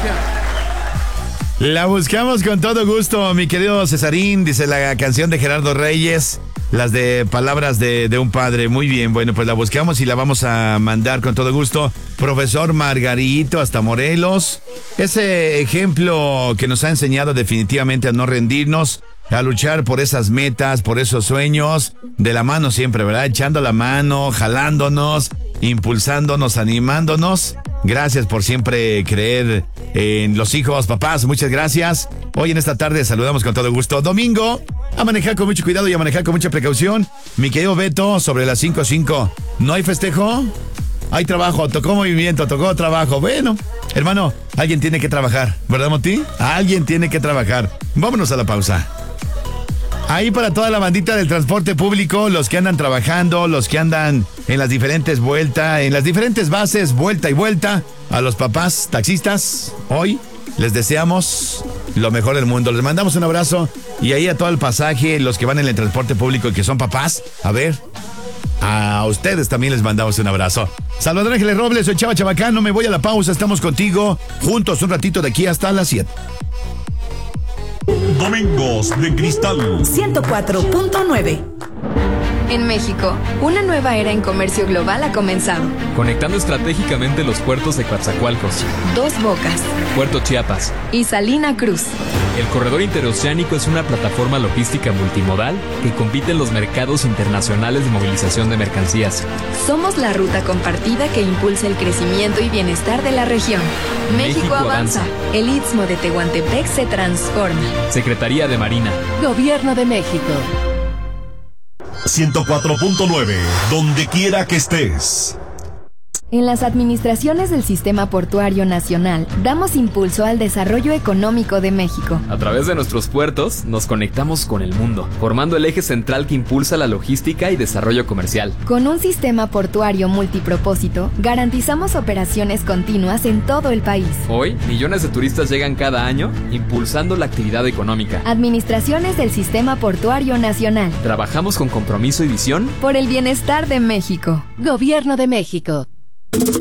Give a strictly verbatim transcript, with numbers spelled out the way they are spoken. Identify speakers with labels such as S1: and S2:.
S1: Gracias.
S2: La buscamos con todo gusto, mi querido Cesarín, dice la canción de Gerardo Reyes, las de palabras de, de un padre. Muy bien, bueno, pues la buscamos y la vamos a mandar con todo gusto. Profesor Margarito, hasta Morelos. Ese ejemplo que nos ha enseñado definitivamente a no rendirnos, a luchar por esas metas, por esos sueños, de la mano siempre, ¿verdad? Echando la mano, jalándonos, impulsándonos, animándonos. Gracias por siempre creer en los hijos, papás, muchas gracias. Hoy en esta tarde saludamos con todo gusto. Domingo, a manejar con mucho cuidado y a manejar con mucha precaución. Mi querido Beto, sobre las cinco cinco, ¿no hay festejo? Hay trabajo, tocó movimiento, tocó trabajo. Bueno, hermano, alguien tiene que trabajar, ¿verdad, Moti? Alguien tiene que trabajar. Vámonos a la pausa. Ahí para toda la bandita del transporte público, los que andan trabajando, los que andan en las diferentes vueltas, en las diferentes bases, vuelta y vuelta, a los papás taxistas, hoy les deseamos lo mejor del mundo. Les mandamos un abrazo y ahí a todo el pasaje, los que van en el transporte público y que son papás, a ver, a ustedes también les mandamos un abrazo. Salvador Ángeles Robles, soy Chava Chabacano, me voy a la pausa, estamos contigo, juntos un ratito de aquí hasta las siete.
S3: Domingos de Cristal
S4: ciento cuatro punto nueve.
S5: En México, una nueva era en comercio global ha comenzado.
S6: Conectando estratégicamente los puertos de Coatzacoalcos,
S5: Dos Bocas,
S6: Puerto Chiapas
S5: y Salina Cruz.
S6: El corredor interoceánico es una plataforma logística multimodal que compite en los mercados internacionales de movilización de mercancías.
S5: Somos la ruta compartida que impulsa el crecimiento y bienestar de la región. México,
S6: México
S5: avanza.
S6: avanza.
S5: El Istmo de Tehuantepec se transforma.
S6: Secretaría de Marina.
S4: Gobierno de México.
S3: ciento cuatro punto nueve, donde quiera que estés.
S5: En las administraciones del Sistema Portuario Nacional, damos impulso al desarrollo económico de México.
S6: A través de nuestros puertos, nos conectamos con el mundo, formando el eje central que impulsa la logística y desarrollo comercial.
S5: Con un sistema portuario multipropósito, garantizamos operaciones continuas en todo el país.
S6: Hoy, millones de turistas llegan cada año, impulsando la actividad económica.
S5: Administraciones del Sistema Portuario Nacional.
S6: Trabajamos con compromiso y visión
S5: por el bienestar de México.
S4: Gobierno de México.